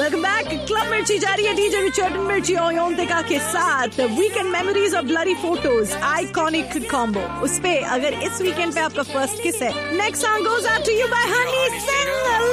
Welcome back. Club मिर्ची जारी है डीजे विचर्टन मिर्ची और योंतिका के साथ। वीकेंड मेमोरीज और ब्लडी फोटोज, आइकॉनिक कॉम्बो। उस पे अगर इस वीकेंड पे आपका फर्स्ट किस है, next song goes out to you bye Honey Singh.